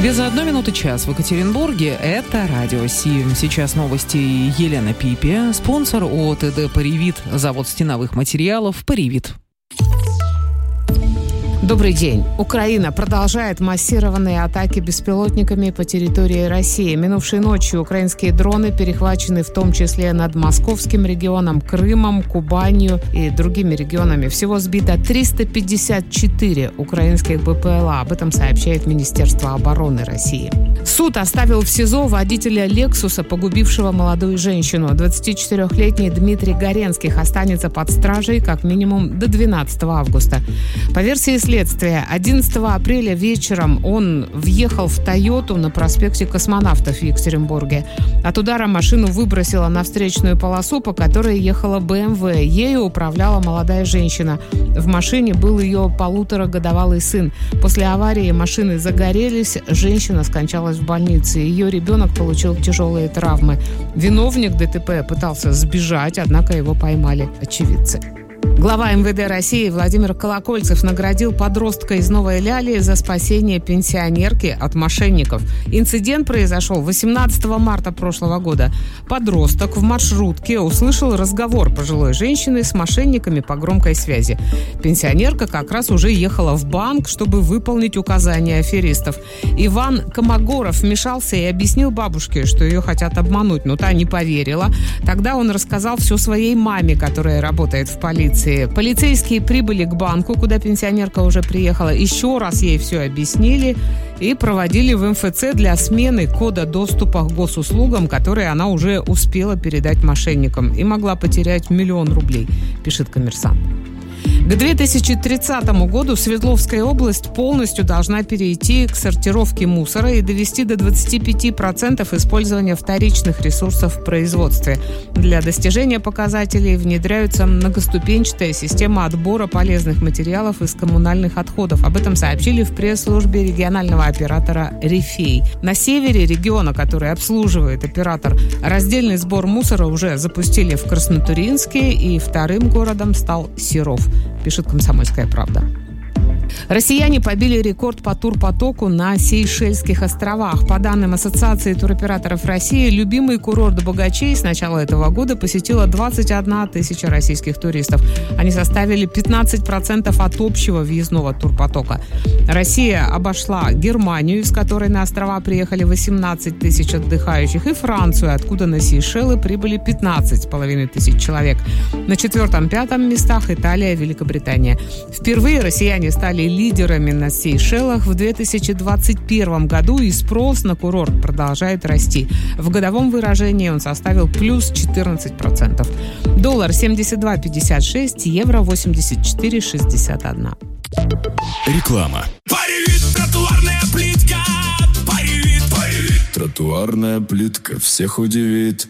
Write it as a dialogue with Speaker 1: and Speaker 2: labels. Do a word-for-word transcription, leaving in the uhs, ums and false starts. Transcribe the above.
Speaker 1: Без одной минуты час в Екатеринбурге. Это Радио Си. Сейчас новости Елена Пипи. Спонсор ООО-ТД «Паривит». Завод стеновых материалов «Паривит».
Speaker 2: Добрый день. Украина продолжает массированные атаки беспилотниками по территории России. Минувшей ночью украинские дроны перехвачены в том числе над Московским регионом, Крымом, Кубанью и другими регионами. Всего сбито триста пятьдесят четыре украинских БПЛА. Об этом сообщает Министерство обороны России. Суд оставил в СИЗО водителя «Лексуса», погубившего молодую женщину. двадцатичетырёхлетний Дмитрий Горенских останется под стражей как минимум до двенадцатого августа. По версии следствия, одиннадцатого апреля вечером он въехал в «Тойоту» на проспекте Космонавтов в Екатеринбурге. От удара машину выбросило на встречную полосу, по которой ехала БМВ. Ею управляла молодая женщина. В машине был ее полуторагодовалый сын. После аварии машины загорелись, женщина скончалась в больнице. Ее ребенок получил тяжелые травмы. Виновник ДТП пытался сбежать, однако его поймали очевидцы. Глава эм вэ дэ России Владимир Колокольцев наградил подростка из Новой Ляли за спасение пенсионерки от мошенников. Инцидент произошел восемнадцатого марта прошлого года. Подросток в маршрутке услышал разговор пожилой женщины с мошенниками по громкой связи. Пенсионерка как раз уже ехала в банк, чтобы выполнить указания аферистов. Иван Комогоров вмешался и объяснил бабушке, что ее хотят обмануть, но та не поверила. Тогда он рассказал все своей маме, которая работает в полиции. Полицейские прибыли к банку, куда пенсионерка уже приехала, еще раз ей все объяснили и проводили в эм эф цэ для смены кода доступа к госуслугам, которые она уже успела передать мошенникам и могла потерять миллион рублей, пишет «Коммерсант». К две тысячи тридцатому году Свердловская область полностью должна перейти к сортировке мусора и довести до двадцати пяти процентов использования вторичных ресурсов в производстве. Для достижения показателей внедряется многоступенчатая система отбора полезных материалов из коммунальных отходов. Об этом сообщили в пресс-службе регионального оператора «Рифей». На севере региона, который обслуживает оператор, раздельный сбор мусора уже запустили в Краснотурьинске, и вторым городом стал Серов, пишет «Комсомольская правда». Россияне побили рекорд по турпотоку на Сейшельских островах. По данным Ассоциации туроператоров России, любимый курорт богачей с начала этого года посетила двадцать одна тысяча российских туристов. Они составили пятнадцать процентов от общего въездного турпотока. Россия обошла Германию, из которой на острова приехали восемнадцать тысяч отдыхающих, и Францию, откуда на Сейшелы прибыли пятнадцать с половиной тысяч человек. На четвертом-пятом местах Италия, Великобритания. Впервые россияне стали лидерами на Сейшелах в две тысячи двадцать первом году, и спрос на курорт продолжает расти. В годовом выражении он составил плюс четырнадцать процентов. Доллар семьдесят два пятьдесят шесть, евро восемьдесят четыре шестьдесят один.
Speaker 3: Реклама.
Speaker 4: Паривит, тротуарная плитка. Паривит, паривит.
Speaker 3: Тротуарная плитка всех удивит.